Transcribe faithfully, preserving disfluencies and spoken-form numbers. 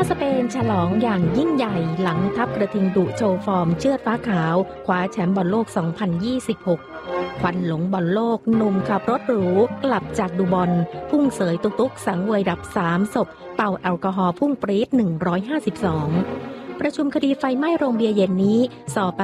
สเปนฉลองอย่างยิ่งใหญ่หลังทัพกระทิงดุโชว์ฟอร์มเชือดฟ้าขาวคว้าแชมป์บอลโลก สองพันยี่สิบหก ควันหลงบอลโลกหนุ่มขับรถหรูกลับจากดูบอลพุ่งเสยตุกตุกสังเวยดับสามศพเป่าแอลกอฮอล์พุ่งปรี๊ดหนึ่งร้อยห้าสิบสองประชุมคดีไฟไหม้โรงเบียร์เย็นนี้สอบ